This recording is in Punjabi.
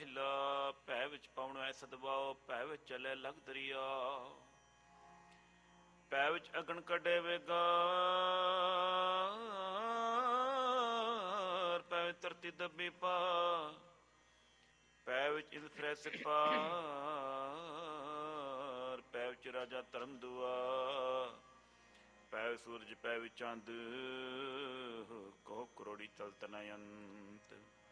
ਪਹਿਲਾ ਭੈ ਵਿੱਚ ਪਾਉਣ ਐ ਸਦਵਾਓ, ਭੈ ਵਿੱਚ ਚਲੇ ਲਗ ਦਰਿਆ। ਭੈ ਵਿੱਚ ਅਗਨ ਕੱਢੇ ਵੇਗਾਰ, ਭੈ ਵਿੱਚ ਧਰਤੀ ਦੱਬੀ ਪਾ, ਭੈ ਵਿੱਚ ਇੰਦ ਫਿਰੈ ਸਿਪਾਰ, ਭੈ ਵਿੱਚ ਰਾਜਾ ਧਰਮ ਦੁਆ, ਭੈ ਵਿੱਚ ਸੂਰਜ, ਭੈ ਵਿੱਚ ਚੰਦ, ਕਹੋ ਕਰੋੜੀ ਚਲਤ ਨ ਅੰਤ।